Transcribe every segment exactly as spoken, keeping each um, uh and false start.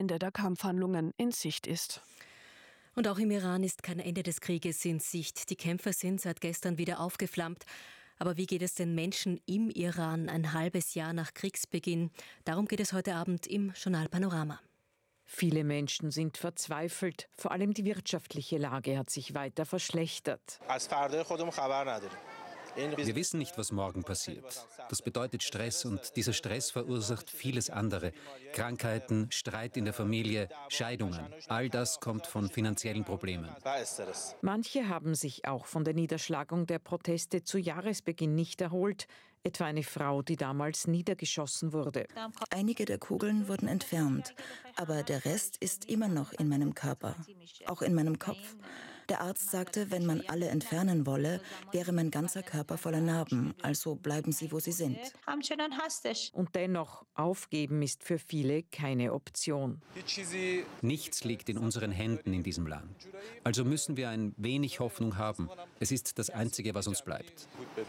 Ende der Kampfhandlungen in Sicht ist. Und auch im Iran ist kein Ende des Krieges in Sicht. Die Kämpfe sind seit gestern wieder aufgeflammt. Aber wie geht es den Menschen im Iran ein halbes Jahr nach Kriegsbeginn? Darum geht es heute Abend im Journal Panorama. Viele Menschen sind verzweifelt. Vor allem die wirtschaftliche Lage hat sich weiter verschlechtert. Wir wissen nicht, was morgen passiert. Das bedeutet Stress und dieser Stress verursacht vieles andere. Krankheiten, Streit in der Familie, Scheidungen. All das kommt von finanziellen Problemen. Manche haben sich auch von der Niederschlagung der Proteste zu Jahresbeginn nicht erholt. Etwa eine Frau, die damals niedergeschossen wurde. Einige der Kugeln wurden entfernt, aber der Rest ist immer noch in meinem Körper, auch in meinem Kopf. Der Arzt sagte, wenn man alle entfernen wolle, wäre mein ganzer Körper voller Narben, also bleiben sie, wo sie sind. Und dennoch, aufgeben ist für viele keine Option. Nichts liegt in unseren Händen in diesem Land. Also müssen wir ein wenig Hoffnung haben. Es ist das Einzige, was uns bleibt.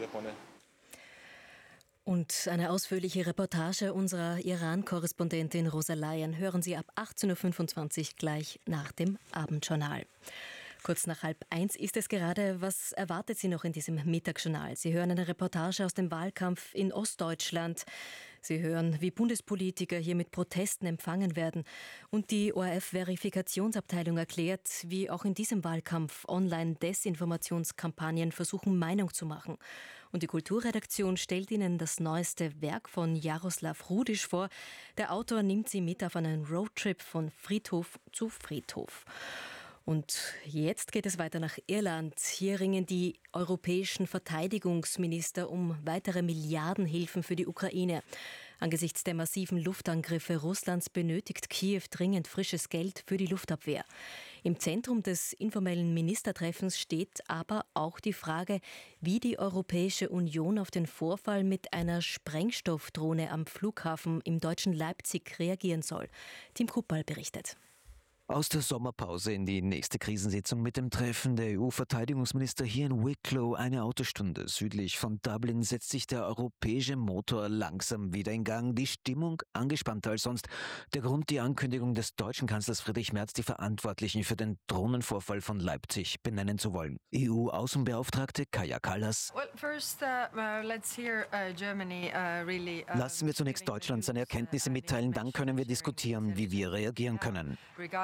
Und eine ausführliche Reportage unserer Iran-Korrespondentin Rosa Layen hören Sie ab achtzehn Uhr fünfundzwanzig gleich nach dem Abendjournal. Kurz nach halb eins ist es gerade. Was erwartet Sie noch in diesem Mittagsjournal? Sie hören eine Reportage aus dem Wahlkampf in Ostdeutschland. Sie hören, wie Bundespolitiker hier mit Protesten empfangen werden. Und die O R F-Verifikationsabteilung erklärt, wie auch in diesem Wahlkampf Online-Desinformationskampagnen versuchen, Meinung zu machen. Und die Kulturredaktion stellt Ihnen das neueste Werk von Jaroslav Rudisch vor. Der Autor nimmt Sie mit auf einen Roadtrip von Friedhof zu Friedhof. Und jetzt geht es weiter nach Irland. Hier ringen die europäischen Verteidigungsminister um weitere Milliardenhilfen für die Ukraine. Angesichts der massiven Luftangriffe Russlands benötigt Kiew dringend frisches Geld für die Luftabwehr. Im Zentrum des informellen Ministertreffens steht aber auch die Frage, wie die Europäische Union auf den Vorfall mit einer Sprengstoffdrohne am Flughafen im deutschen Leipzig reagieren soll. Tim Kuppal berichtet. Aus der Sommerpause in die nächste Krisensitzung mit dem Treffen der E U-Verteidigungsminister hier in Wicklow, eine Autostunde südlich von Dublin, setzt sich der europäische Motor langsam wieder in Gang. Die Stimmung angespannter als sonst. Der Grund die Ankündigung des deutschen Kanzlers Friedrich Merz, die Verantwortlichen für den Drohnenvorfall von Leipzig benennen zu wollen. E U-Außenbeauftragte Kaja Kallas. Well, first, uh, uh, let's hear, uh, Germany, uh, really, uh, Lassen wir zunächst Deutschland seine Erkenntnisse mitteilen, dann können wir diskutieren, wie wir reagieren können.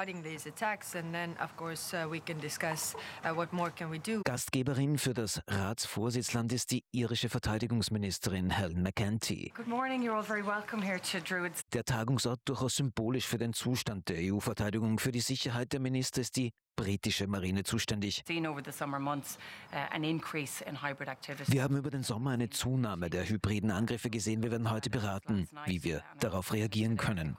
Gastgeberin für das Ratsvorsitzland ist die irische Verteidigungsministerin Helen McEntee. Good morning, you're all very welcome here to Druids. Der Tagungsort durchaus symbolisch für den Zustand der E U-Verteidigung. Für die Sicherheit der Minister ist die britische Marine zuständig. Wir haben über den Sommer eine Zunahme der hybriden Angriffe gesehen. Wir werden heute beraten, wie wir darauf reagieren können.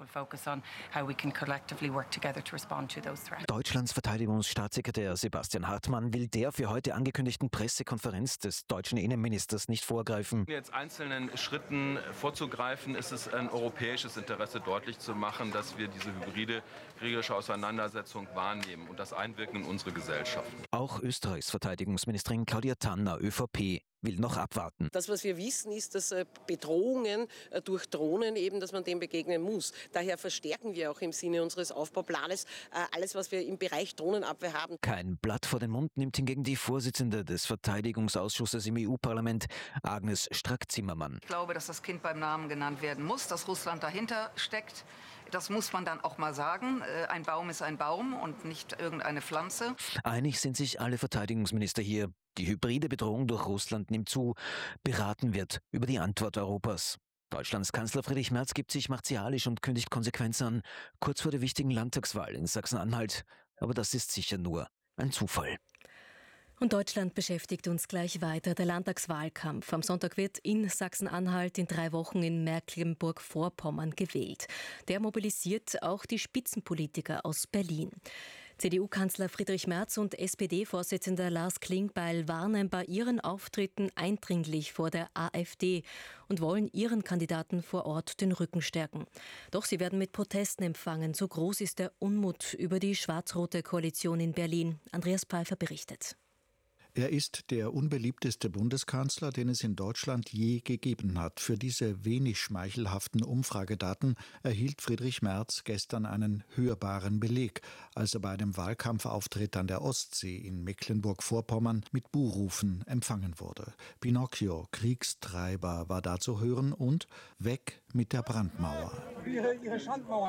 Deutschlands Verteidigungsstaatssekretär Sebastian Hartmann will der für heute angekündigten Pressekonferenz des deutschen Innenministers nicht vorgreifen. Jetzt einzelnen Schritten vorzugreifen, ist es ein europäisches Interesse, deutlich zu machen, dass wir diese hybride kriegerische Auseinandersetzung wahrnehmen und das einwirken in unsere Gesellschaft. Auch Österreichs Verteidigungsministerin Claudia Tanner, ÖVP, will noch abwarten. Das, was wir wissen, ist, dass Bedrohungen durch Drohnen eben, dass man dem begegnen muss. Daher verstärken wir auch im Sinne unseres Aufbauplanes alles, was wir im Bereich Drohnenabwehr haben. Kein Blatt vor den Mund nimmt hingegen die Vorsitzende des Verteidigungsausschusses im E U-Parlament, Agnes Strack-Zimmermann. Ich glaube, dass das Kind beim Namen genannt werden muss, dass Russland dahinter steckt. Das muss man dann auch mal sagen. Ein Baum ist ein Baum und nicht irgendeine Pflanze. Einig sind sich alle Verteidigungsminister hier. Die hybride Bedrohung durch Russland nimmt zu. Beraten wird über die Antwort Europas. Deutschlands Kanzler Friedrich Merz gibt sich martialisch und kündigt Konsequenz an, kurz vor der wichtigen Landtagswahl in Sachsen-Anhalt. Aber das ist sicher nur ein Zufall. Und Deutschland beschäftigt uns gleich weiter. Der Landtagswahlkampf. Am Sonntag wird in Sachsen-Anhalt in drei Wochen in Mecklenburg-Vorpommern gewählt. Der mobilisiert auch die Spitzenpolitiker aus Berlin. C D U-Kanzler Friedrich Merz und S P D-Vorsitzender Lars Klingbeil warnen bei ihren Auftritten eindringlich vor der AfD und wollen ihren Kandidaten vor Ort den Rücken stärken. Doch sie werden mit Protesten empfangen. So groß ist der Unmut über die schwarz-rote Koalition in Berlin. Andreas Pfeiffer berichtet. Er ist der unbeliebteste Bundeskanzler, den es in Deutschland je gegeben hat. Für diese wenig schmeichelhaften Umfragedaten erhielt Friedrich Merz gestern einen hörbaren Beleg, als er bei einem Wahlkampfauftritt an der Ostsee in Mecklenburg-Vorpommern mit Buhrufen empfangen wurde. Pinocchio, Kriegstreiber war da zu hören und weg mit der Brandmauer. Ihre, ihre Schandmauer.